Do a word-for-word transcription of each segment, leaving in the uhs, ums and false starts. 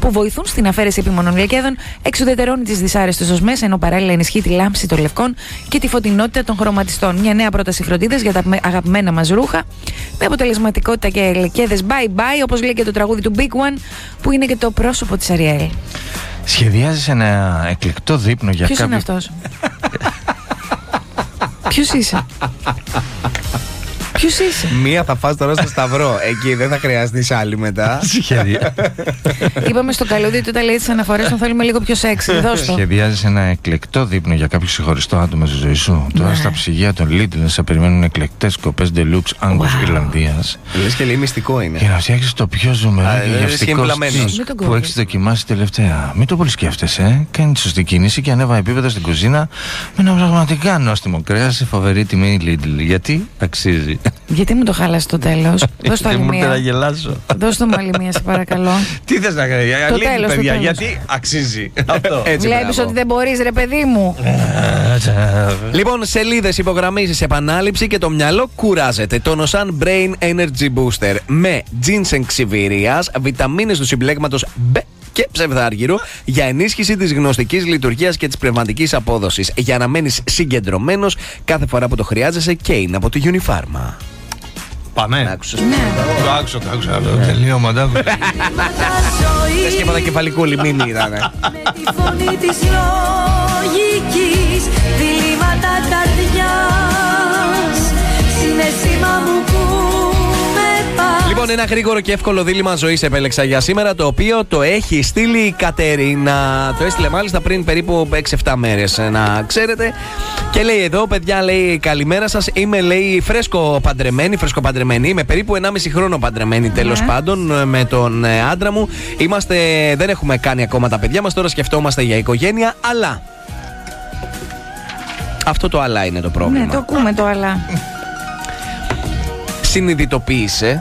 που βοηθούν στην αφαίρεση επιμονών γλυκέδων, εξουδετερώνει τις δυσάρεστες οσμές, ενώ παράλληλα ενισχύει τη λάμψη των λευκών και τη φωτεινότητα των χρωματιστών. Μια νέα πρόταση φροντίδας για τα αγαπημένα μας ρούχα, με αποτελεσματικότητα και γλυκέδες bye bye, όπως λέει και το τραγούδι του Big One, που είναι και το πρόσωπο της Αριέλ. Σχεδιάζεις ένα εκλεκτό δείπνο για Ποιος κάποιο... είναι αυτός? Ποιος είσαι? Ποιος είσαι? Μία θα φας τώρα στο Σταυρό. Εκεί δεν θα χρειαστείς άλλη μετά. Σχεδιά. Είπαμε στο καλούδι ότι όταν λέει τις αναφορές τον θέλουμε λίγο πιο σεξι. Δώσ' το. Σχεδιάζεις ένα εκλεκτό δείπνο για κάποιο ξεχωριστό άτομο στη ζωή σου. Τώρα στα ψυγεία των Lidl σε περιμένουν εκλεκτές κοπές Deluxe Άγκους Ιρλανδίας. Λες και λέει μυστικό είναι. Για να φτιάξεις το πιο ζουμερό και γευστικό στυλ που έχεις δοκιμάσει τελευταία. Μην το πολύ σκέφτεσαι, ε. Κάνει τη σωστή κίνηση και ανέβα επίπεδα στην κουζίνα με ένα πραγματικά νόστιμο κρέας σε φοβερή τιμή Lidl. Γιατί αξίζει. Γιατί μου το χάλασε στο τέλος? Δώσ' το άλλη μία. Δώσ' το μου άλλη μία, σε παρακαλώ. Τι θες να κάνεις, Lidl, παιδιά, γιατί αξίζει αυτό. Βλέπεις ότι δεν μπορείς, ρε παιδί μου. Λοιπόν, σελίδες, υπογραμμίσεις, επανάληψη και το μυαλό κουράζεται. Το Nosan Brain Energy Booster με ginseng ξιβηρίας, βιταμίνες του συμπλέγματος B και ψευδάργυρο για ενίσχυση της γνωστικής λειτουργίας και της πνευματικής απόδοσης. Για να μένεις συγκεντρωμένος κάθε φορά που το χρειάζεσαι, και είναι από τη Unifarma. Πάμε. Άκουσες? Ναι. Το άκουσα, το άκουσα. Τελείωμα, το άκουσα. Δεν σκέφατα κεφαλικό λιμίνι ήταν. Με τη φωνή της λογικής, διλήμματα καρδιάς, συναίσθημα μου που με πας. Λοιπόν, ένα γρήγορο και εύκολο δίλημμα ζωής επέλεξα για σήμερα, το οποίο το έχει στείλει η Κατερίνα. Το έστειλε μάλιστα πριν περίπου έξι εφτά μέρες, να ξέρετε. Και λέει εδώ, παιδιά, λέει, καλημέρα σας. Είμαι, λέει, φρέσκο παντρεμένη, φρέσκο παντρεμένη. Είμαι περίπου ενάμιση χρόνο παντρεμένη, τέλος Ναι. πάντων, με τον ε, άντρα μου. Είμαστε, δεν έχουμε κάνει ακόμα τα παιδιά μας, τώρα σκεφτόμαστε για οικογένεια, αλλά. Αυτό το αλλά είναι το πρόβλημα. Ναι, το ακούμε το αλλά. Συνειδητοποίησε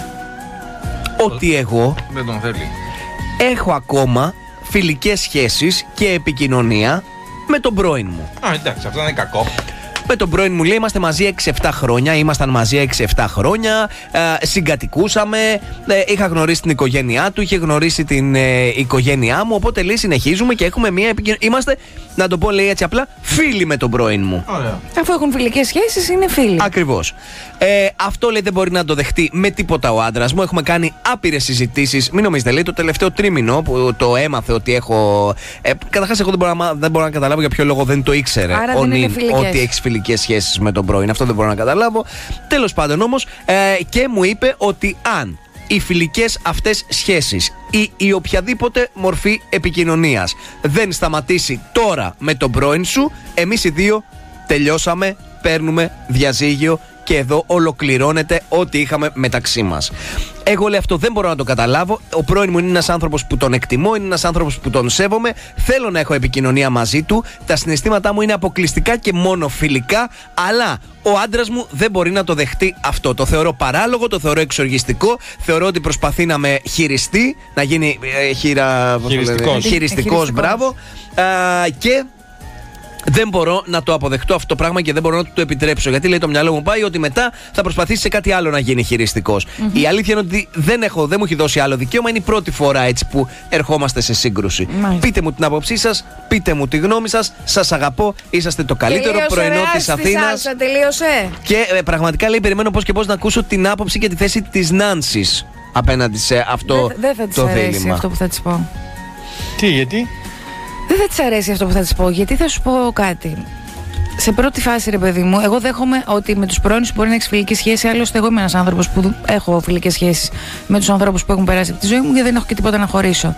ότι εγώ Δεν τον θέλει. έχω ακόμα φιλικές σχέσεις και επικοινωνία με τον πρώην μου. Α, εντάξει, αυτό δεν είναι κακό. Με τον πρώην μου, λέει, είμαστε μαζί έξι εφτά χρόνια. Ήμασταν μαζί έξι εφτά χρόνια. Ε, συγκατοικούσαμε. Ε, είχα γνωρίσει την οικογένειά του, είχε γνωρίσει την ε, οικογένειά μου. Οπότε, λέει, συνεχίζουμε και έχουμε μια επικοινωνία. Είμαστε, να το πω, λέει, έτσι απλά, φίλοι με τον πρώην μου. Ωραία. Αφού έχουν φιλικές σχέσεις, είναι φίλοι. Ακριβώς. Ε, αυτό, λέει, δεν μπορεί να το δεχτεί με τίποτα ο άντρας μου. Έχουμε κάνει άπειρες συζητήσεις. Μην νομίζετε, λέει, το τελευταίο τρίμηνο που το έμαθε ότι έχω. Ε, Καταρχάς, εγώ δεν μπορώ, να, δεν μπορώ να καταλάβω για ποιο λόγο δεν το ήξερε. Άρα ο δεν είναι Νιν, φιλικές. ότι έχεις φιλικές σχέσεις με τον πρώην. Αυτό δεν μπορώ να καταλάβω. Τέλος πάντων, όμως, ε, και μου είπε ότι αν οι φιλικές αυτές σχέσεις ή η οποιαδήποτε μορφή επικοινωνίας δεν σταματήσει τώρα με τον πρώην σου, εμείς οι δύο τελειώσαμε, παίρνουμε διαζύγιο και εδώ ολοκληρώνεται ό,τι είχαμε μεταξύ μας. Εγώ, λέει, αυτό δεν μπορώ να το καταλάβω. Ο πρώην μου είναι ένας άνθρωπος που τον εκτιμώ, είναι ένας άνθρωπος που τον σέβομαι. Θέλω να έχω επικοινωνία μαζί του. Τα συναισθήματά μου είναι αποκλειστικά και μόνο φιλικά, αλλά ο άντρας μου δεν μπορεί να το δεχτεί αυτό. Το θεωρώ παράλογο, το θεωρώ εξοργιστικό. Θεωρώ ότι προσπαθεί να με χειριστεί, να γίνει ε, χειρα... Χειριστικός. χειριστικός, μπράβο. Α, και δεν μπορώ να το αποδεχτώ αυτό το πράγμα και δεν μπορώ να του το επιτρέψω. Γιατί, λέει, το μυαλό μου πάει ότι μετά θα προσπαθήσει σε κάτι άλλο να γίνει χειριστικός. Mm-hmm. Η αλήθεια είναι ότι δεν, έχω, δεν μου έχει δώσει άλλο δικαίωμα. Είναι η πρώτη φορά έτσι που ερχόμαστε σε σύγκρουση. Μάλιστα. Πείτε μου την άποψή σας, πείτε μου τη γνώμη σας. Σας αγαπώ. Είσαστε το καλύτερο πρωινό της Αθήνας. Τελείωσε. Και ε, πραγματικά, λέει, περιμένω πώς και πώς να ακούσω την άποψη και τη θέση της Νάνσης απέναντι σε αυτό Δεν δε θα της το αρέσει δίλημμα. αυτό που θα της πω. Τι, γιατί? Δεν θα της αρέσει αυτό που θα της πω, γιατί θα σου πω κάτι. Σε πρώτη φάση, ρε παιδί μου, εγώ δέχομαι ότι με τους πρώην σου μπορεί να έχεις φιλική σχέση. Άλλωστε, εγώ είμαι ένας άνθρωπος που έχω φιλικές σχέσεις με τους ανθρώπους που έχουν περάσει από τη ζωή μου και δεν έχω και τίποτα να χωρίσω.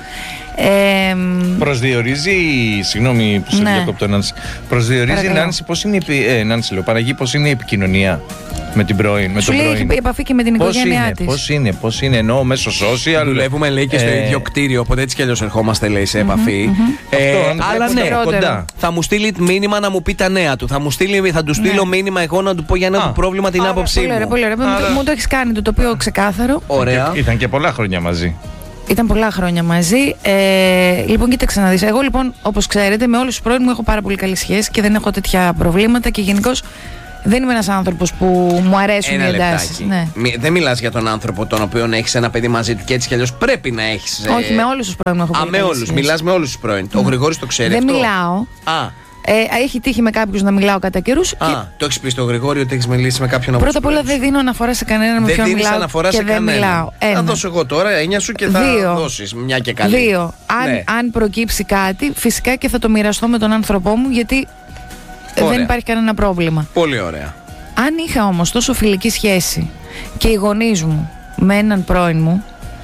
Ε, Προσδιορίζει, συγγνώμη που σε Ναι. διακόπτω, Νάνση. Προσδιορίζει, Παρακαλώ. Νάνση, πώς είναι, η επι- ε, Νάνση, λέω, Παναγί, πώς είναι η επικοινωνία με την πρώην, με σου τον λέει πρώην. έχει επαφή και με την Πώς οικογένειά είναι, της. πώς είναι, πώς είναι, εννοώ μέσω social. Δουλεύουμε, λέει, και στο ε, ίδιο κτίριο, οπότε έτσι κι αλλιώς ερχόμαστε, λέει, σε επαφή. Ε, Αυτό, αν αλλά βλέπετε ναι, από κοντά. θα μου στείλει μήνυμα να μου πει τα νέα του. Θα, μου στείλει, θα του στείλω Ναι. μήνυμα εγώ να του πω για ένα Α. του πρόβλημα την Άρα, άποψή πολύ ωραία, μου. πολύ ωραία. Μου το- Άρα- Μου το έχεις κάνει το τοπίο ξεκάθαρο. Ωραία. Και- Ήταν και πολλά χρόνια μαζί. Ήταν πολλά χρόνια μαζί. Ε, λοιπόν, κοίταξε να δεις. Εγώ, λοιπόν, όπως ξέρετε, με όλους τους πρώην μου έχω πάρα πολύ καλή σχέση και δεν έχω τέτοια προβλήματα και γενικώς Δεν είμαι ένας άνθρωπος που μου αρέσουν ένα οι εντάσεις. Ναι. Δεν μιλάς για τον άνθρωπο τον οποίο έχεις ένα παιδί μαζί του και έτσι κι αλλιώς πρέπει να έχεις. Όχι, ε... με όλους τους πρώην έχω πει. Α, με όλους. Μιλάς με όλους τους πρώην. Mm. Ο Γρηγόρης το ξέρει. Δεν αυτό. μιλάω. Α. Ε, έχει τύχει με κάποιους να μιλάω κατά καιρούς. Α, και... το έχεις πει στο Γρηγόρη ότι έχεις μιλήσει με κάποιον από Πρώτα απ' όλα δεν δίνω αναφορά σε κανέναν με ποιον μιλάω. Αναφορά και σε δεν μιλάω. Θα δώσω εγώ τώρα έννοια σου και θα Δύο. δώσεις μια και καλή. Δύο. Αν, ναι. αν προκύψει κάτι, φυσικά και θα το μοιραστώ με τον άνθρωπό μου, γιατί ωραία. Δεν υπάρχει κανένα πρόβλημα. Πολύ ωραία. Αν είχα όμως τόσο φιλική σχέση και οι γονείς μου με έναν πρώην μου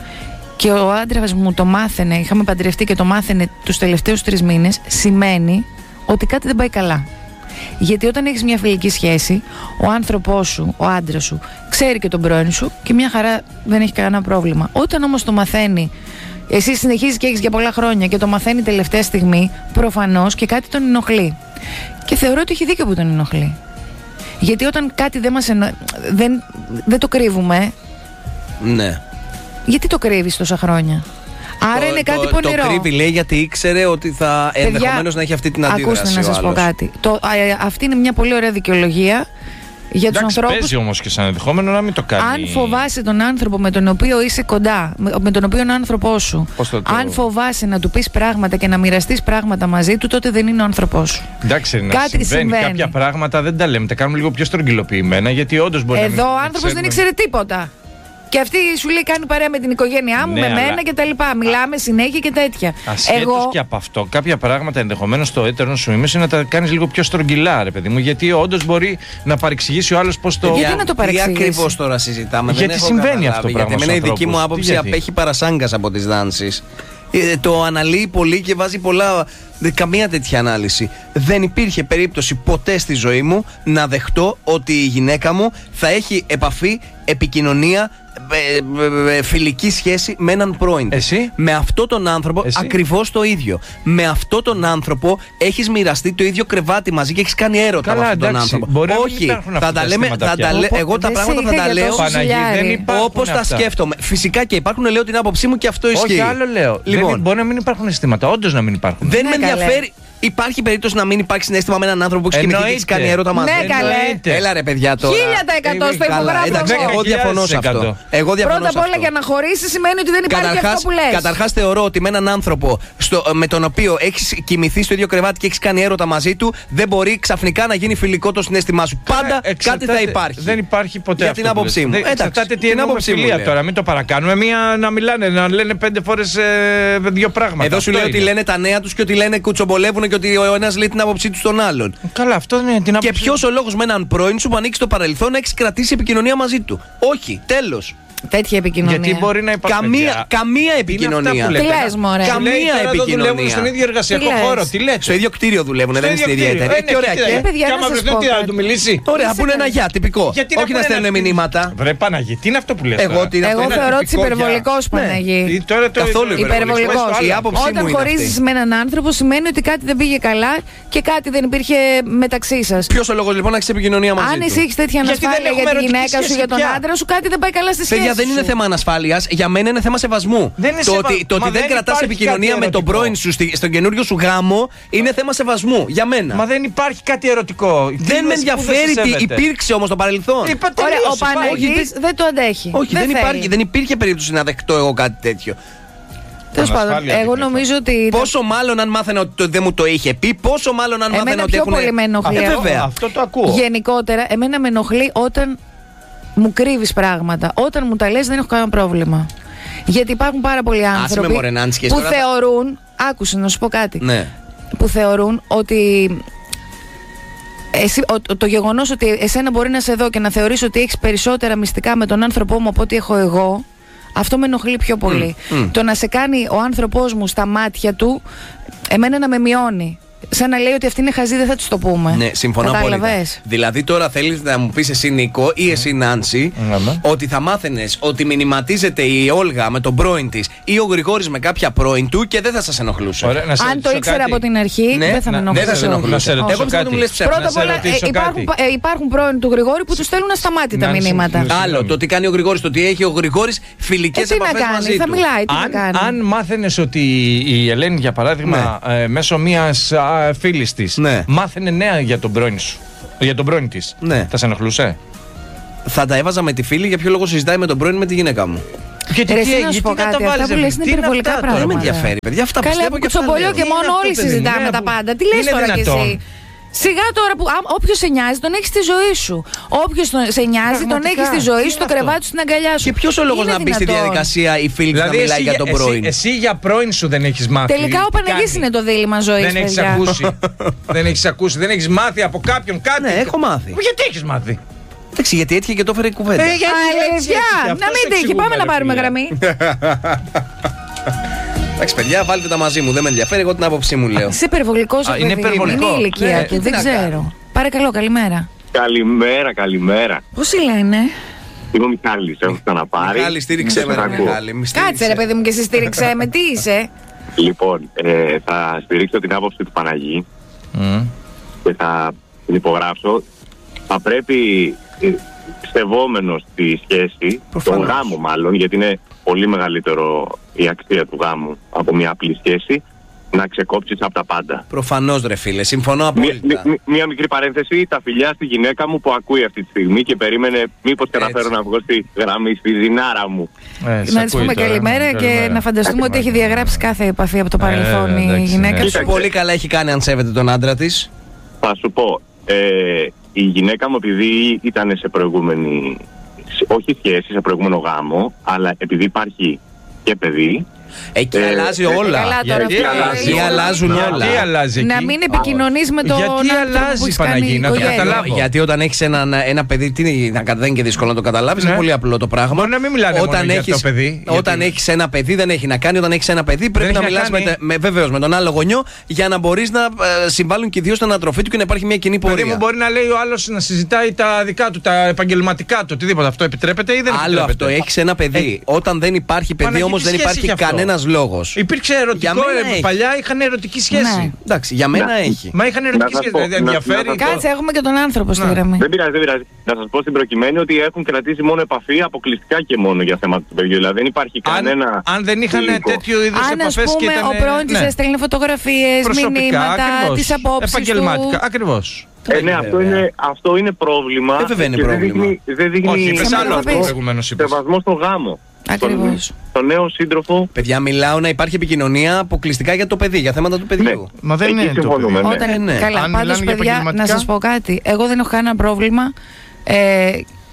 και ο άντρας μου το μάθαινε, είχαμε παντρευτεί και το μάθαινε τους τελευταίους τρεις μήνες, σημαίνει ότι κάτι δεν πάει καλά. Γιατί όταν έχεις μια φιλική σχέση, ο άνθρωπός σου, ο άντρας σου, ξέρει και τον πρώην σου και μια χαρά δεν έχει κανένα πρόβλημα. Όταν όμως το μαθαίνει, εσύ συνεχίζεις και έχεις για πολλά χρόνια και το μαθαίνει τελευταία στιγμή, προφανώς και κάτι τον ενοχλεί. Και θεωρώ ότι έχει δίκιο που τον ενοχλεί. Γιατί όταν κάτι δεν μας ενο... δεν, δεν το κρύβουμε. Ναι. Γιατί το κρύβεις τόσα χρόνια? Άρα το, είναι κάτι το, πονηρό. Το κρύβει, λέει, γιατί ήξερε ότι θα ενδεχομένως να έχει αυτή την αντίδραση. Ακούστε να σας πω κάτι. Το, α, αυτή είναι μια πολύ ωραία δικαιολογία για τους ανθρώπους. Παίζει όμως και σαν ενδεχόμενο να μην το κάνει. Αν φοβάσαι τον άνθρωπο με τον οποίο είσαι κοντά, με, με τον οποίο είναι ο άνθρωπός σου, το το... αν φοβάσαι να του πεις πράγματα και να μοιραστείς πράγματα μαζί του, τότε δεν είναι ο άνθρωπός σου. Εντάξει, να κάτι συμβαίνει. συμβαίνει. Κάποια πράγματα δεν τα λέμε, τα κάνουμε λίγο πιο στρογγυλοποιημένα, γιατί όντως μπορεί. Εδώ να μην ο άνθρωπος δεν ήξερε τίποτα. Και αυτή σου λέει κάνει παρέα με την οικογένειά μου, ναι, με αλλά... μένα και τα λοιπά. Μιλάμε συνέχεια και τέτοια. Ασχέτως Εγώ... και από αυτό, κάποια πράγματα ενδεχομένως στο έτερο σου είμαι να τα κάνεις λίγο πιο στρογγυλά, ρε παιδί μου. Γιατί όντως μπορεί να παρεξηγήσει ο άλλος πώς το. Γιατί να το παρεξηγήσει? Τι ακριβώς τώρα συζητάμε? Γιατί δεν έχω συμβαίνει καταλάβει, αυτό το πράγμα. Γιατί εμένα η δική μου άποψη απέχει παρασάγκας από τις δάνσεις. Ε, το αναλύει πολύ και βάζει πολλά. Καμία τέτοια ανάλυση. Δεν υπήρχε περίπτωση ποτέ στη ζωή μου να δεχτώ ότι η γυναίκα μου θα έχει επαφή, επικοινωνία, ε, ε, ε, φιλική σχέση με έναν πρώην. Εσύ? Με αυτόν τον άνθρωπο ακριβώς το ίδιο. Με αυτόν τον άνθρωπο έχεις μοιραστεί το ίδιο κρεβάτι μαζί και έχεις κάνει έρωτα. Καλά, με αυτόν τον εντάξει, άνθρωπο. Όχι, θα τα λέμε, θα τα λέ, εγώ τα πράγματα θα τα λέω όπως τα σκέφτομαι. Φυσικά και υπάρχουν, λέω την άποψή μου και αυτό ισχύει. Όχι, άλλο λέω. Λοιπόν, δεν, μπορεί να μην υπάρχουν αισθήματα, όντως να μην υπάρχουν. Δεν με ενδιαφέρει. Υπάρχει περίπτωση να μην υπάρχει συναίσθημα με έναν άνθρωπο που έχει κοιμηθεί και έχει κάνει έρωτα μαζί? Ναι, καλέ. Έλα ρε παιδιά τώρα. Χίλια τα εκατό στο υπογράφω. Εντάξει, εγώ διαφωνώ σε αυτό. Εγώ διαφωνώ Πρώτα απ' όλα για να χωρίσει σημαίνει ότι δεν υπάρχει καταρχάς, αυτό που λες. Καταρχάς θεωρώ ότι με έναν άνθρωπο στο, με τον οποίο έχεις κοιμηθεί στο ίδιο κρεβάτι και έχεις κάνει έρωτα μαζί του, δεν μπορεί ξαφνικά να γίνει φιλικό το συναίσθημά σου. Πάντα κάτι θα υπάρχει. Δεν υπάρχει ποτέ. Για την άποψή μου. Εξαρτάται τι εννοούμε φιλία τώρα. Μην το παρακάνουμε. Μία να μιλάνε, να λένε πέντε φορές δύο πράγματα. Εδώ σου λέει ότι λένε τα νέα τους και ότι λένε κουτσομπολεύουν και ότι ο ένας λέει την άποψή του στον άλλον. Καλά, αυτό είναι την άποψη. Και ποιος ο λόγος με έναν πρώην σου που ανοίξει το παρελθόν να έχεις κρατήσει επικοινωνία μαζί του? Όχι, τέλος. Τέτοια επικοινωνία. Γιατί μπορεί να υπάρχει. Καμία, καμία επικοινωνία. Τι λες, μωρέ? Καμία επικοινωνία. Δουλεύουν στον ίδιο εργασιακό χώρο. Τι λέτε? Στο ίδιο κτίριο δουλεύουν, δεν είναι στην ίδια εταιρεία. Και ωραία. Και άμα βρεθούν, τι να του μιλήσει? Ωραία, που είναι ένα γεια, τυπικό. Όχι να στέλνουν μηνύματα. Βρε Παναγί, τι είναι αυτό που λες? Εγώ θεωρώ ότι υπερβολικός, Παναγί. Καθόλου υπερβολικός. Όταν χωρίζεις με έναν άνθρωπο σημαίνει ότι κάτι δεν πήγε καλά και κάτι δεν υπήρχε μεταξύ σας. Ποιος ο λόγος λοιπόν να έχεις επικοινωνία μαζί του? Αν εσύ έχεις τέτοια ανασφάλεια για τη γυναίκα σου, για τον άντρα σου, κάτι δεν πάει καλά στη σχέση. Δεν είναι θέμα ανασφάλειας, για μένα είναι θέμα σεβασμού. Δεν το ότι, το ότι δεν, δεν κρατάς επικοινωνία με τον πρώην σου στη, στον καινούριο σου γάμο είναι θέμα σεβασμού. Για μένα. Μα δεν υπάρχει κάτι ερωτικό. Δεν με ενδιαφέρει τι υπήρξε όμως στο παρελθόν. Ωραία, ο Παναγής δεν το αντέχει. Όχι, δεν, υπάρχει, δεν υπήρχε περίπτωση να δεχτώ εγώ κάτι τέτοιο. Τέλος πάντων, εγώ νομίζω ότι. Πόσο μάλλον αν μάθαινα ότι δεν μου το είχε πει, πόσο μάλλον αν μάθαινα ότι έχουν. Πολύ με ενοχλεί. Ε, βέβαια. Αυτό το ακούω. Γενικότερα, εμένα με ενοχλεί όταν μου κρύβεις πράγματα. Όταν μου τα λες δεν έχω κανένα πρόβλημα. Γιατί υπάρχουν πάρα πολλοί άνθρωποι μωρέ, Νάντσι, που τώρα... θεωρούν. Άκουσε να σου πω κάτι. Ναι. Που θεωρούν ότι. Εσύ, ο, το γεγονός ότι εσένα μπορεί να σε δω και να θεωρείς ότι έχεις περισσότερα μυστικά με τον άνθρωπό μου από ό,τι έχω εγώ, αυτό με ενοχλεί πιο πολύ. Mm, mm. Το να σε κάνει ο άνθρωπός μου στα μάτια του, εμένα να με μειώνει. Σαν να λέει ότι αυτή είναι χαζή, δεν θα τους το πούμε. Ναι, συμφωνώ πολύ. Δηλαδή τώρα θέλεις να μου πεις εσύ Νίκο ή εσύ Νάντσι mm. ότι θα μάθαινες ότι μηνυματίζεται η Όλγα με τον πρώην της ή ο Γρηγόρης με κάποια πρώην του και δεν θα σας ενοχλούσε. Ωραία, αν το ήξερα κάτι από την αρχή, ναι, δεν θα με ενοχλούσε. Δεν θα σε ενοχλούσε. Εγώ πιστεύω ότι μου λες ψέματα. Πρώτα απ' όλα υπάρχουν, ε, υπάρχουν πρώην του Γρηγόρη που τους στέλνουν ασταμάτητα μηνύματα. Άλλο το τι κάνει ο Γρηγόρης, το τι έχει ο Γρηγόρης φιλικές επαφές μαζί του. Θα μιλάει, τι να κάνει. Αν μάθαινες ότι η Ελένη για παράδειγμα μέσω μιας φίλης της, ναι. μάθαινε νέα για τον πρώην σου, για τον πρώην της, ναι. θα σε ενοχλούσε? Θα τα έβαζα με τη φίλη, για ποιο λόγο συζητάει με τον πρώην με τη γυναίκα μου. Γιατί τι, να σου πω κάτι, αυτά που λες είναι υπερβολικά πράγματα. Δεν με ενδιαφέρει, παιδιά, αυτά πιστεύω και αυτά λέω. Καλά, και μόνο όλοι συζητάμε τα πάντα. Τι λες τώρα κι εσύ? Σιγά τώρα που όποιος σε νοιάζει τον έχει στη ζωή σου. Όποιος σε νοιάζει τον έχει στη ζωή σου, το κρεβάτι στην αγκαλιά σου. Και ποιος ο λόγος να μπει στη διαδικασία η φίλη δηλαδή, να μιλάει για τον πρώην? Εσύ, εσύ για πρώην σου δεν έχεις μάθει. Τελικά ο Παναγής είναι το δίλημμα ζωής. Δεν έχεις ακούσει. δεν έχεις ακούσει, δεν έχεις μάθει από κάποιον κάτι. Ναι, έχω μάθει. Γιατί έχεις μάθει? Εντάξει, γιατί έτυχε και το έφερε η κουβέντα. Αλήθεια! Να μην τύχει, πάμε να πάρουμε γραμμή. Εντάξει, παιδιά, βάλτε τα μαζί μου. Δεν με ενδιαφέρει, εγώ την άποψή μου λέω. Είσαι υπερβολικός, είναι υπερβολικό. Είναι η ηλικία του, δεν ξέρω. Παρακαλώ, καλημέρα. Καλημέρα, καλημέρα. Πώς λένε? Είμαι ο Μιχάλης, έχω ξαναπάρει. Μιχάλη, στήριξέ με, Μιχάλη. Κάτσε ρε παιδί μου και εσύ στήριξέ με, τι είσαι? Λοιπόν, ε, θα στηρίξω την άποψη του Παναγή mm. και θα την υπογράψω. Θα πρέπει, πιστευόμενος στη σχέση, προφανώς. τον γάμο μάλλον, γιατί είναι πολύ μεγαλύτερο η αξία του γάμου από μια απλή σχέση, να ξεκόψεις από τα πάντα. Προφανώς ρε φίλε, συμφωνώ απόλυτα. Μία, μία, μία μικρή παρένθεση, τα φιλιά στη γυναίκα μου που ακούει αυτή τη στιγμή και περίμενε μήπως καταφέρω να βγω στη γραμμή, στη ζινάρα μου. Ε, να της πούμε καλημέρα και καλημέρα. Να φανταστούμε ότι έχει διαγράψει κάθε επαφή από το παρελθόν ε, η γυναίκα σου. Πολύ καλά έχει κάνει αν σέβεται τον άντρα της. Θα σου πω, ε, η γυναίκα μου επειδή ήταν σε προηγούμενη, όχι σχέση, σε προηγούμενο γάμο, αλλά επειδή υπάρχει και παιδί. Εκεί ε, αλλάζει ε, όλα. Καλά, τώρα, γιατί αλλάζει, αλλάζουν όλα. Αλλάζει να μην επικοινωνείς με τον γιατί αλλάζει, Παναγί, να το καταλάβω. Γιατί όταν έχεις ένα, ένα παιδί, τι, να, δεν είναι και δύσκολο να το καταλάβεις, ναι. Είναι πολύ απλό το πράγμα. Μπορεί να μην μιλάτε όταν μόνο έχεις, για το παιδί. Όταν γιατί... έχεις ένα παιδί δεν έχει να κάνει. Όταν έχεις ένα παιδί πρέπει δεν να μιλάς με, με, βεβαίως με τον άλλο γονιό για να μπορείς να ε, συμβάλλουν και οι δύο στην ανατροφή του και να υπάρχει μια κοινή πορεία. Παιδί μου μπορεί να λέει ο άλλος να συζητάει τα δικά του, τα επαγγελματικά του, οτιδήποτε. Αυτό επιτρέπεται ή δεν επιτρέπεται? Άλλο αυτό, έχεις ένα παιδί. Όταν δεν υπάρχει παιδί όμως δεν υπάρχει κανένας λόγος. Υπήρξε ερωτικό, ε, παλιά είχαν ερωτική σχέση. Ναι. Εντάξει, για μένα ναι. Έχει. Μα είχαν ερωτική σχέση, δηλαδή ενδιαφέρει. Κάτσε, έχουμε και τον άνθρωπο στη γραμμή. Δεν πειράζει, δεν πειράζει. Να σας πω στην προκειμένη ότι έχουν κρατήσει μόνο επαφή αποκλειστικά και μόνο για θέματα του παιδιού. Δηλαδή δεν υπάρχει κανένα. Αν δεν είχαν τέτοιο είδους επαφές και ήταν. Αν, ας πούμε, ο πρώην της έστελνε φωτογραφίες, μηνύματα, τις απόψεις του. Επαγγελματικά, ακριβώς. Ε, ναι, αυτό είναι, αυτό είναι πρόβλημα. Ε, βέβαια είναι και πρόβλημα. Δεν δείχνει, δεν δείχνει όχι, είπες άλλο αυτό προηγουμένως είπες. Σεβασμό στον γάμο. Ακριβώς. Τον, τον νέο σύντροφο. Παιδιά, μιλάω να υπάρχει επικοινωνία αποκλειστικά για το παιδί, για θέματα του παιδιού. Ναι. Μα δεν είναι το παιδί. Όταν, ε, ναι. Καλά, πάντως παιδιά, να σας πω κάτι. Εγώ δεν έχω κανένα πρόβλημα. Ε,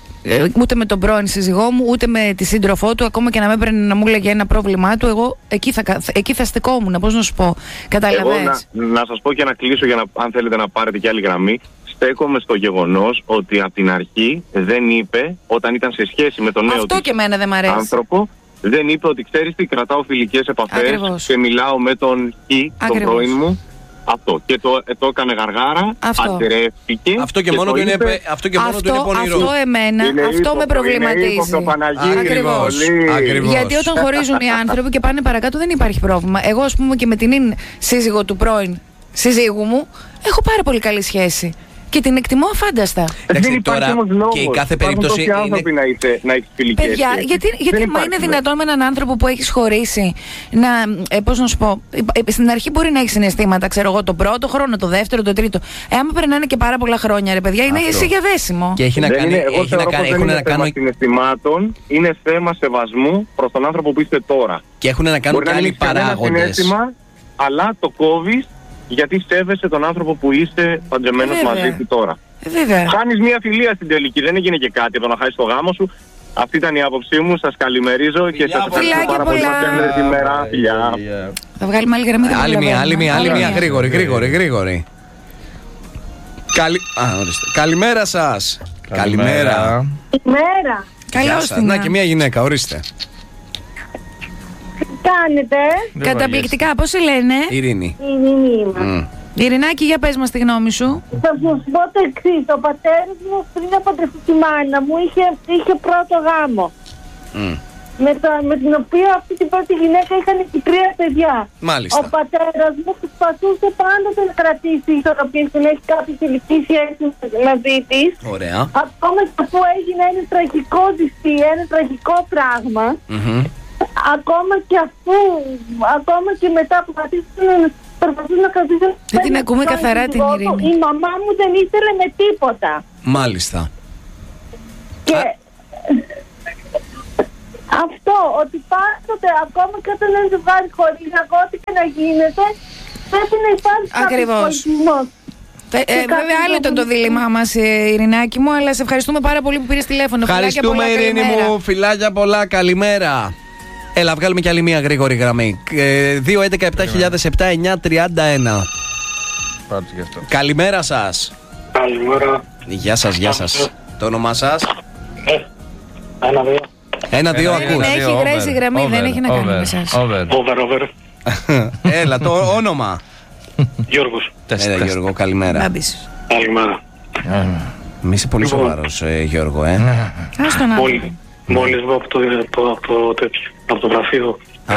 ούτε με τον πρώην σύζυγό μου, ούτε με τη σύντροφό του, ακόμα και να με έπαιρνε να μου έλεγε ένα πρόβλημά του, εγώ εκεί θα, εκεί θα στεκόμουν, πώς να σου πω. Καταλαβαίνεις. Να, να σας πω και να κλείσω για να, αν θέλετε να πάρετε και άλλη γραμμή. Στέκομαι στο γεγονός ότι από την αρχή δεν είπε, όταν ήταν σε σχέση με τον νέο αυτό και εμένα δεν μ' αρέσει. άνθρωπο, δεν είπε ότι ξέρεις τι, κρατάω φιλικές επαφές. Ακριβώς. Και μιλάω με τον Χ, τον πρώην μου. Αυτό. Και το, το έκανε γαργάρα, αντρεύτηκε. Αυτό και, και μόνο του είναι, είναι πονηρό. Αυτό εμένα, είναι αυτό ύποπτο, με προβληματίζει. Ακριβώς. Ακριβώς. Γιατί όταν χωρίζουν οι άνθρωποι και πάνε παρακάτω δεν υπάρχει πρόβλημα. Εγώ, ας πούμε, και με την σύζυγο του πρώην σύζυγου μου, έχω πάρα πολύ καλή σχέση. Και την εκτιμώ αφάνταστα. Δεν υπάρχει όμως λόγος. Και η κάθε περίπτωση είναι... άνθρωποι να, είσαι, να έχεις φιλικές. Παιδιά, γιατί, γιατί μα είναι δυνατόν με έναν άνθρωπο που έχεις χωρίσει να, ε, πώς να σου πω, ε, στην αρχή μπορεί να έχει συναισθήματα, ξέρω εγώ, τον πρώτο χρόνο, το δεύτερο, το τρίτο. Ε, άμα περνάνε και πάρα πολλά χρόνια, ρε παιδιά, είναι εσύ για δέσιμο. Και έχει να κάνει, είναι, εγώ έχει να κάνει, έχουν είναι να κάνουν... συναισθημάτων, είναι θέμα σεβασμού προς τον άνθρωπο που είστε τώρα. Και έχουν να κάνουν και άλλοι παράγοντες. Αλλά το κόβεις γιατί σέβεσαι τον άνθρωπο που είστε παντρεμένος ε, μαζί του τώρα. Ε, χάνεις μια φιλία στην τελική, δεν έγινε και κάτι από να χάσεις το γάμο σου. Αυτή ήταν η άποψή μου, σας καλημερίζω και σας ευχαριστώ πάρα πολύ που κάνετε τη μέρα. Φιλιά. Θα βγάλουμε άλλη γραμμή. Άλλη μία, άλλη μία, άλλη μία, γρήγορη, γρήγορη, γρήγορη. Καλημέρα σας. Καλημέρα. Καλημέρα. Καλώς την. Να και μια γυναίκα, ορίστε. Κάνετε. Καταπληκτικά, πώς σε λένε? Ειρήνη. Ειρήνη είμαι. Mm. Ειρηνάκη, για πες μας τη γνώμη σου. Θα σου πω το εξής. Ο πατέρας μου πριν από τη μάνα μου είχε, είχε πρώτο γάμο. Mm. Με, το, με την οποία αυτή την πρώτη γυναίκα είχαν και τρία παιδιά. Μάλιστα. Ο πατέρας μου προσπαθούσε πάντοτε να κρατήσει ισορροπίες και να έχει κάποια φιλική σχέση μαζί της. Ωραία. Ακόμα και αφού έγινε ένα τραγικό δυστύ, ένα τραγικό πράγμα. Mm-hmm. Ακόμα και αφού, ακόμα και μετά που πατήσουν προσπαθούν να κρατήσουν. Δεν την ακούμε καθαρά την Ειρήνη. Η μαμά μου δεν ήθελε με τίποτα. Μάλιστα. Και Α... αυτό, ότι πάντοτε ακόμα και όταν ένα ζευγάρι χωρίζει, ό,τι και να γίνεται, πρέπει να υπάρχει κάποιος πολιτισμός. Ε, ε, βέβαια, άλλο ήταν το δίλημά μας, Ειρηνάκη μου, αλλά σε ευχαριστούμε πάρα πολύ που πήρες τηλέφωνο. Ευχαριστούμε, Ειρήνη μου. Φιλάκια πολλά. Καλημέρα. Έλα, βγάλουμε κι άλλη μία γρήγορη γραμμή. δύο έντεκα επτά χιλιάδες επτά εννιά τριάντα ένα. Καλημέρα σας. Καλημέρα. Γεια σας, γεια σας. Το όνομά σας? Ένα, δύο. Ένα, δύο, ακούς. Έχει γρέσει γραμμή, δεν έχει να κάνει με εσάς. Over, over. Έλα, το όνομα. Γιώργος. Έλα, Γιώργο, καλημέρα. Καλημέρα. Μη είσαι πολύ σοβαρός, Γιώργο, ε. Μόλις βγω από το τέτοιο, από το γραφείο.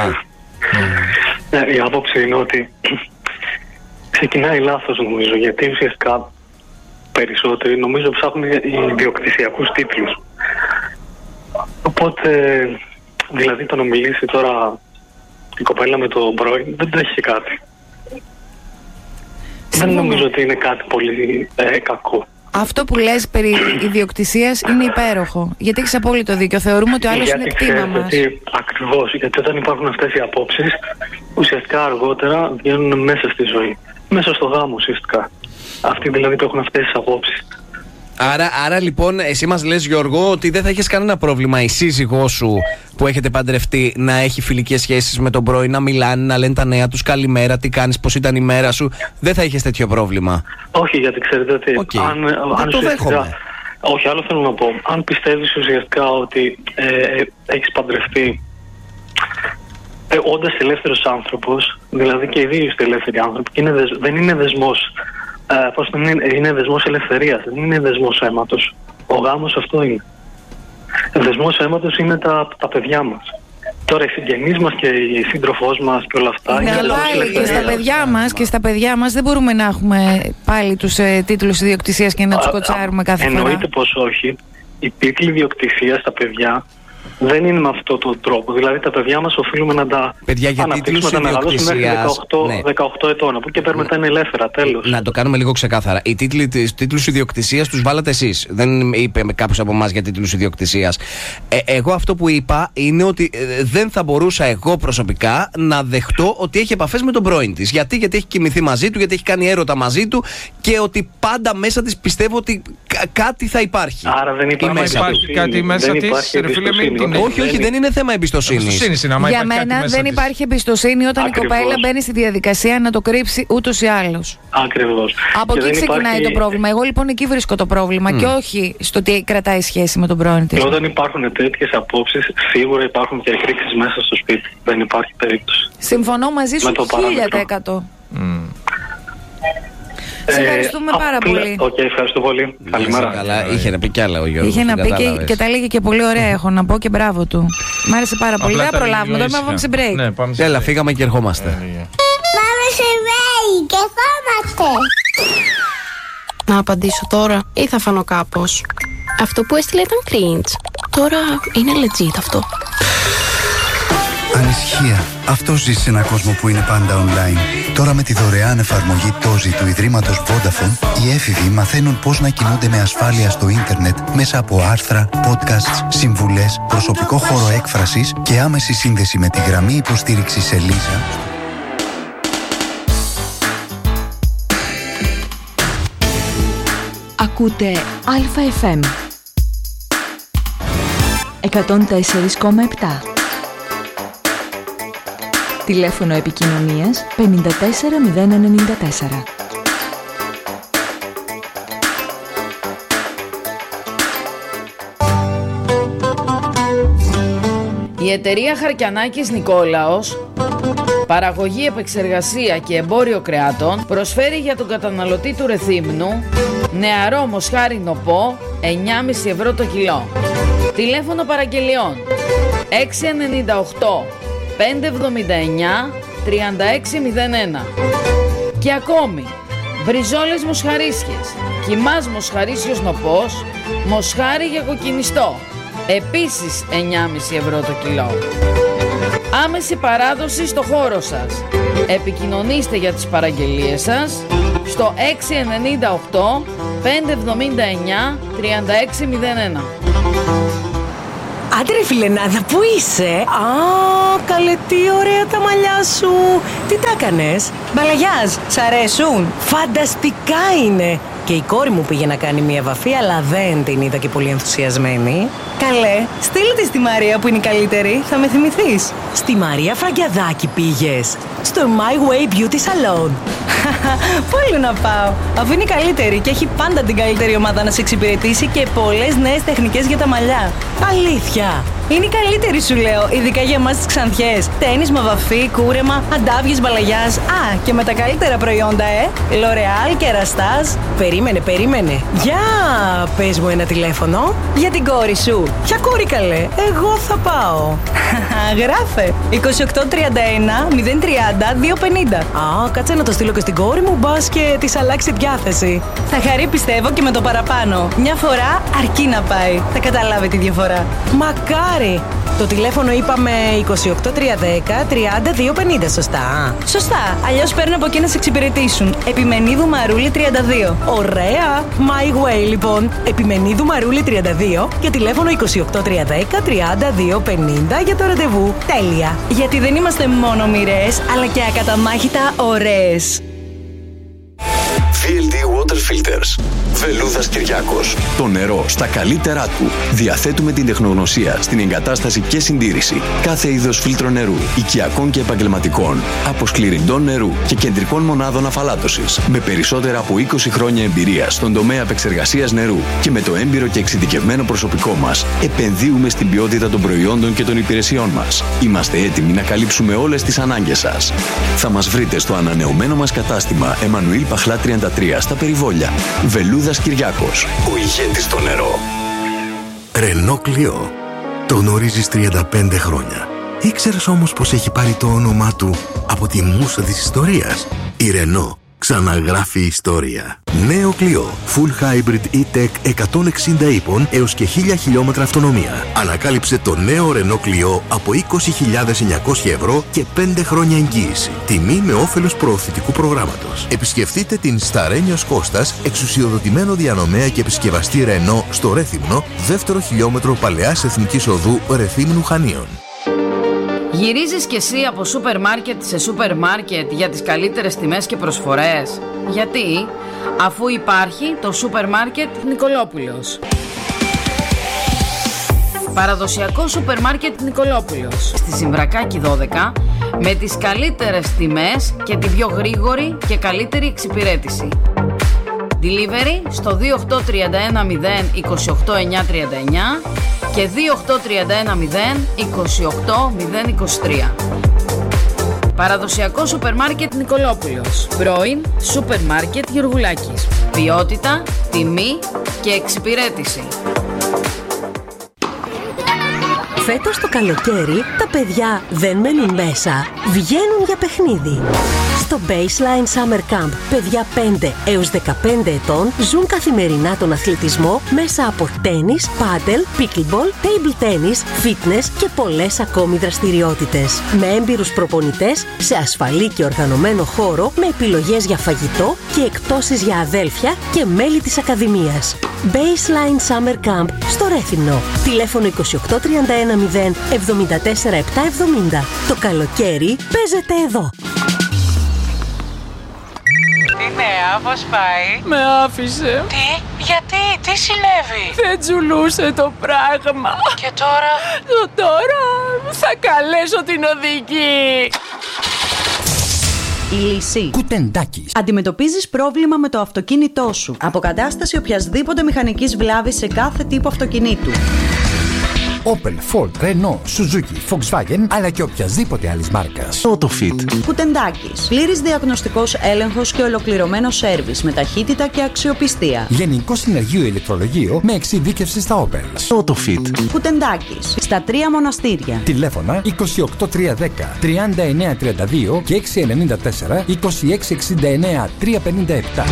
Η άποψη είναι ότι ξεκινάει λάθος, νομίζω, γιατί ουσιαστικά περισσότεροι νομίζω ψάχνουν ιδιοκτησιακούς τίτλους. Οπότε, δηλαδή το να μιλήσει τώρα η κοπέλα με τον πρώην δεν τρέχει κάτι. Δεν νομίζω ότι είναι κάτι πολύ ε, κακό. Αυτό που λες περί ιδιοκτησίας είναι υπέροχο. Γιατί έχεις απόλυτο δίκιο. Θεωρούμε ότι ο άλλος είναι κτήμα μας. Ακριβώς. Γιατί όταν υπάρχουν αυτές οι απόψεις, ουσιαστικά αργότερα βγαίνουν μέσα στη ζωή. Μέσα στο γάμο ουσιαστικά. Αυτοί δηλαδή που έχουν αυτές τις απόψεις. Άρα, άρα λοιπόν εσύ μας λες, Γιώργο, ότι δεν θα έχεις κανένα πρόβλημα η σύζυγός σου που έχετε παντρευτεί να έχει φιλικές σχέσεις με τον πρώην, να μιλάνε, να λένε τα νέα τους, καλημέρα, τι κάνεις, πώς ήταν η μέρα σου. Δεν θα έχεις τέτοιο πρόβλημα? Όχι, γιατί ξέρετε ότι okay. αν, αν το δέχομαι. Όχι, άλλο θέλω να πω. Αν πιστεύεις ουσιαστικά ότι ε, ε, έχεις παντρευτεί ε, όντας ελεύθερος άνθρωπος, δηλαδή και οι δύο είστε ελεύθεροι άνθρωποι, και είναι δεσ, δεν είναι δεσμός. Uh, πώς είναι, είναι δεσμός ελευθερίας, δεν είναι δεσμός αίματος. Ο γάμος αυτό είναι. Δεσμός αίματος είναι τα, τα παιδιά μας. Τώρα οι συγγενείς μας και η σύντροφός μας και όλα αυτά. Ναι, είναι πάλι και στα παιδιά μας και στα παιδιά μας δεν μπορούμε να έχουμε πάλι τους ε, τίτλους ιδιοκτησίας και να τους κοτσάρουμε κάθε φορά. Εννοείται πως όχι. Οι τίτλοι ιδιοκτησίας στα παιδιά δεν είναι με αυτόν τον τρόπο. Δηλαδή τα παιδιά μας οφείλουμε να τα αναπτύξουμε, να τα μεγαλώσουμε μέχρι δεκαοκτώ, ναι. δεκαοκτώ ετών. Από εκεί παίρνουμε τα είναι ελεύθερα, τέλος. Να το κάνουμε λίγο ξεκάθαρα. Οι τίτλοι της τίτλους ιδιοκτησίας τους βάλατε εσείς. Δεν είπε κάποιος από εμάς για τίτλους ιδιοκτησίας. Ε, εγώ αυτό που είπα είναι ότι ε, δεν θα μπορούσα εγώ προσωπικά να δεχτώ ότι έχει επαφές με τον πρώην της. Γιατί, γιατί έχει κοιμηθεί μαζί του, γιατί έχει κάνει έρωτα μαζί του και ότι πάντα μέσα της πιστεύω ότι κα- κάτι θα υπάρχει. Άρα δεν υπάρχει, μέσα υπάρχει κάτι μέσα της, ρε φίλε, μην την όχι, όχι, δεν είναι θέμα εμπιστοσύνης. Για μένα δεν υπάρχει εμπιστοσύνη όταν Ακριβώς. η κοπέλα μπαίνει στη διαδικασία να το κρύψει ούτως ή άλλως. Ακριβώς. Από εκεί ξεκινάει υπάρχει... το πρόβλημα. Εγώ λοιπόν εκεί βρίσκω το πρόβλημα mm. και όχι στο ότι κρατάει σχέση με τον πρώην της. Και όταν υπάρχουν τέτοιες απόψεις, σίγουρα υπάρχουν και εκρήξεις μέσα στο σπίτι. Δεν υπάρχει περίπτωση. Συμφωνώ μαζί σου χίλια τοις εκατό. Σε ευχαριστούμε ε, πάρα απλά, πολύ. Οκ, okay, ευχαριστώ πολύ. Καλημέρα. Καλά, είχε να πει κι άλλα ο Γιώργος. Είχε να πει και, και τα λέγε και πολύ ωραία, έχω να πω, και μπράβο του. Μ' άρεσε πάρα πολύ. Δεν προλάβουμε, τώρα πάμε σε break. Ναι, πάμε σε Έλα, break. φύγαμε και ερχόμαστε. Πάμε σε break και ερχόμαστε. Να απαντήσω τώρα ή θα φανώ κάπως? Αυτό που έστειλε ήταν cringe. Τώρα είναι legit αυτό. Ανησυχία. Αυτό ζει σε έναν κόσμο που είναι πάντα online. Τώρα με τη δωρεάν εφαρμογή Τόζι του Ιδρύματος Vodafone, οι έφηβοι μαθαίνουν πώς να κινούνται με ασφάλεια στο ίντερνετ μέσα από άρθρα, podcasts, συμβουλές, προσωπικό χώρο έκφρασης και άμεση σύνδεση με τη γραμμή υποστήριξης Ελίζα. Ακούτε Α.Φ.Εμ εκατόν τέσσερα κόμμα επτά. Τηλέφωνο επικοινωνίας πέντε τέσσερα μηδέν εννιά τέσσερα. Η εταιρεία Χαρκιανάκης Νικόλαος, παραγωγή, επεξεργασία και εμπόριο κρεάτων, προσφέρει για τον καταναλωτή του Ρεθύμνου νεαρό μοσχάρι νοπό εννιά κόμμα πέντε ευρώ το κιλό. Τηλέφωνο παραγγελιών έξι εννιά οκτώ πέντε εβδομήντα εννιά τριάντα έξι μηδέν ένα. Και ακόμη, μπριζόλες μοσχαρίσιες, κιμάς μοσχαρίσιος νοπός, μοσχάρι για κοκκινιστό, επίσης εννιά κόμμα πέντε ευρώ το κιλό. Άμεση παράδοση στο χώρο σας. Επικοινωνήστε για τις παραγγελίες σας στο έξι εννιά οκτώ πέντε εβδομήντα εννιά τριάντα έξι μηδέν ένα. Άντε ρε φιλενάδα, πού είσαι? Α, καλέ, τι ωραία τα μαλλιά σου. Τι τα έκανες? Μπαλαγιάζ, σ' αρέσουν? Φανταστικά είναι. Και η κόρη μου πήγε να κάνει μια βαφή, αλλά δεν την είδα και πολύ ενθουσιασμένη. Καλέ, στείλε τη στη Μαρία που είναι η καλύτερη, θα με θυμηθείς. Στη Μαρία Φραγκιαδάκη πήγες? Στο My Way Beauty Salon. Πού άλλο να πάω, αφού είναι η καλύτερη και έχει πάντα την καλύτερη ομάδα να σε εξυπηρετήσει και πολλές νέες τεχνικές για τα μαλλιά. Αλήθεια, είναι η καλύτερη σου λέω, ειδικά για εμάς τις Ξανθιές. Τένισμα, βαφή, κούρεμα, αντάβιες, μπαλαγιάς. Α, και με τα καλύτερα προϊόντα, ε. L'Oreal και Ραστάζ. Περίμενε, περίμενε. Για πες μου ένα τηλέφωνο για την κόρη σου. Ποια κόρη καλέ, εγώ θα πάω. Γράφε είκοσι οκτώ τριάντα ένα μηδέν τριάντα δύο πενήντα. Α, κάτσε να το στείλω και στην κόρη μου, μπας και της αλλάξει διάθεση. Θα χαρεί πιστεύω και με το παραπάνω. Μια φορά αρκεί να πάει. Θα καταλάβει τη διαφορά. Μακάρι. Το τηλέφωνο είπαμε είκοσι οκτώ τριάντα ένα τριάντα δύο πενήντα, σωστά? Σωστά, αλλιώς παίρνω από εκεί να σε εξυπηρετήσουν. Επιμενίδου Μαρούλη τριάντα δύο. Ωραία, My Way λοιπόν. Επιμενίδου Μαρούλη τριάντα δύο και τηλέφωνο είκοσι οκτώ τριάντα ένα τριάντα δύο πενήντα για το ραντεβού. Τέλεια, γιατί δεν είμαστε μόνο μοιρές, αλλά και ακαταμάχητα ωραίες. βι ελ ντι Water Filters. Βελούδας Κυριάκος. Το νερό στα καλύτερά του. Διαθέτουμε την τεχνογνωσία στην εγκατάσταση και συντήρηση κάθε είδος φίλτρο νερού, οικιακών και επαγγελματικών, αποσκληρυντών νερού και κεντρικών μονάδων αφαλάτωσης. Με περισσότερα από είκοσι χρόνια εμπειρία στον τομέα επεξεργασίας νερού και με το έμπειρο και εξειδικευμένο προσωπικό μας, επενδύουμε στην ποιότητα των προϊόντων και των υπηρεσιών μας. Είμαστε έτοιμοι να καλύψουμε όλες τις ανάγκες σας. Θα μας βρείτε στο ανανεωμένο μας κατάστημα Εμμανουήλ Παχλά τριάντα τρία στα Περιβόλια. Βελούδας Κυριάκος, ο ηγέτης στο νερό. Ρενό Κλειό. Το γνωρίζεις τριάντα πέντε χρόνια. Ήξερες όμως πως έχει πάρει το όνομά του από τη μούσα της ιστορίας? Η Ρενό ξαναγράφει ιστορία. Νέο Κλειό. Full Hybrid E-Tech εκατόν εξήντα ύπων έως και χίλια χιλιόμετρα αυτονομία. Ανακάλυψε το νέο Ρενό Κλειό από είκοσι χιλιάδες εννιακόσια ευρώ και πέντε χρόνια εγγύηση. Τιμή με όφελος προωθητικού προγράμματος. Επισκεφτείτε την Σταρένιος Κώστας, εξουσιοδοτημένο διανομέα και επισκευαστή Ρενό στο Ρέθυμνο, δεύτερο χιλιόμετρο Παλαιάς Εθνικής Οδού Ρεθύμνου Χανίων. Γυρίζεις κι εσύ από σούπερ μάρκετ σε σούπερ μάρκετ για τις καλύτερες τιμές και προσφορές? Γιατί? Αφού υπάρχει το σούπερ μάρκετ Νικολόπουλος. Παραδοσιακό σούπερ μάρκετ Νικολόπουλος στη Ζυμβρακάκη δώδεκα, με τις καλύτερες τιμές και την πιο γρήγορη και καλύτερη εξυπηρέτηση. Delivery στο δύο οκτώ τρία ένα μηδέν είκοσι οκτώ εννιακόσια τριάντα εννιά και δύο οκτώ τρία ένα μηδέν είκοσι οκτώ μηδέν είκοσι τρία. Παραδοσιακό σούπερ μάρκετ Νικολόπουλος. Πρώην σούπερ μάρκετ Γεωργουλάκης. Ποιότητα, τιμή και εξυπηρέτηση. Φέτος το καλοκαίρι τα παιδιά δεν μένουν μέσα, βγαίνουν για παιχνίδι. Στο Baseline Summer Camp, παιδιά πέντε έως δεκαπέντε ετών ζουν καθημερινά τον αθλητισμό μέσα από τένις, πάντελ, pickleball, table tennis, fitness και πολλές ακόμη δραστηριότητες. Με έμπειρους προπονητές, σε ασφαλή και οργανωμένο χώρο, με επιλογές για φαγητό και εκπτώσεις για αδέλφια και μέλη της Ακαδημίας. Baseline Summer Camp στο Ρέθυμνο. Τηλέφωνο είκοσι οκτώ τριάντα ένα μηδέν εβδομήντα τέσσερα επτακόσια εβδομήντα. Το καλοκαίρι παίζεται εδώ. Τι νέα, πώς πάει? Με άφησε. Τι, γιατί, τι συνέβη? Δεν τζουλούσε το πράγμα. Και τώρα? Το τώρα θα καλέσω την οδηγή. Η λύση. Κουτεντάκης. Αντιμετωπίζεις πρόβλημα με το αυτοκίνητό σου. Αποκατάσταση οποιασδήποτε μηχανικής βλάβης σε κάθε τύπο αυτοκινήτου. Opel, Ford, Renault, Suzuki, Volkswagen, αλλά και οποιασδήποτε άλλης μάρκας. AutoFit. Κουτεντάκης. Πλήρης διαγνωστικός έλεγχος και ολοκληρωμένο σέρβις με ταχύτητα και αξιοπιστία. Γενικό συνεργείο ηλεκτρολογείο με εξειδίκευση στα Opel. AutoFit. Κουτεντάκης. Στα τρία μοναστήρια. Τηλέφωνα είκοσι οκτώ τριακόσια δέκα τριάντα εννέα τριάντα δύο και έξι εννιά τέσσερα είκοσι έξι εξήντα εννέα τριακόσια πενήντα επτά.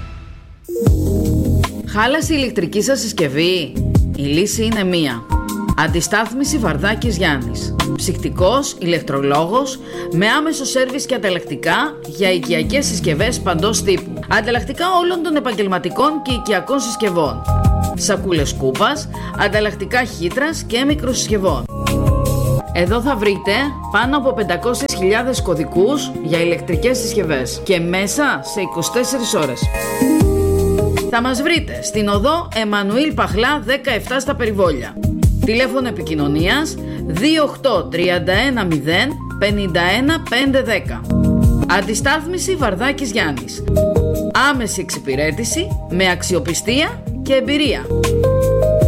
Χάλασε η ηλεκτρική σας συσκευή? Η λύση είναι μία. Αντιστάθμιση Βαρδάκης Γιάννης. Ψυκτικός, ηλεκτρολόγος, με άμεσο σέρβις και ανταλλακτικά για οικιακές συσκευές παντός τύπου. Ανταλλακτικά όλων των επαγγελματικών και οικιακών συσκευών. Σακούλες κούπας, ανταλλακτικά χύτρας και μικροσυσκευών. Εδώ θα βρείτε πάνω από πεντακόσιες χιλιάδες κωδικούς για ηλεκτρικές συσκευές και μέσα σε είκοσι τέσσερις ώρες. Θα μας βρείτε στην οδό Εμμανουήλ Παχλά δεκαεπτά στα Περιβόλια. Τηλέφωνο επικοινωνίας δύο οκτώ τρία ένα μηδέν πενήντα ένα πεντακόσια δέκα. Αντιστάθμιση Βαρδάκης Γιάννης. Άμεση εξυπηρέτηση με αξιοπιστία και εμπειρία.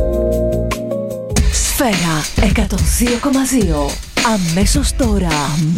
Σφαίρα εκατόν δύο κόμμα δύο. Αμέσως τώρα.